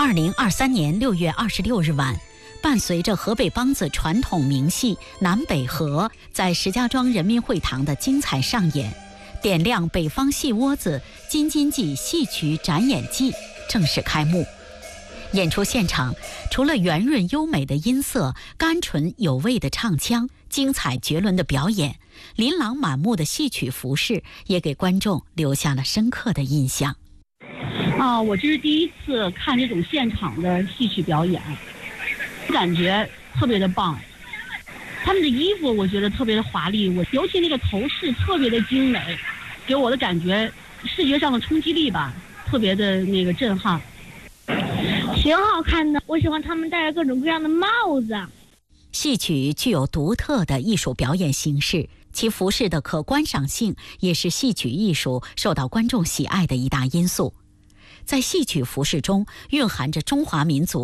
2023年6月26日晚，伴随着河北梆子传统名戏《南北河》在石家庄人民会堂的精彩上演，点亮北方戏窝子京津冀戏曲展演季正式开幕。演出现场除了圆润优美的音色、甘醇有味的唱腔、精彩绝伦的表演，琳琅满目的戏曲服饰也给观众留下了深刻的印象。 我这是第一次看这种现场的戏曲表演，感觉特别的棒。他们的衣服我觉得特别的华丽，尤其那个头饰特别的精美，给我的感觉视觉上的冲击力吧，特别的那个震撼。 挺好看的，我喜欢他们戴着各种各样的帽子。 戏曲具有独特的艺术表演形式，其服饰的可观赏性也是戏曲艺术受到观众喜爱的一大因素。在戏曲服饰中蕴含着中华民族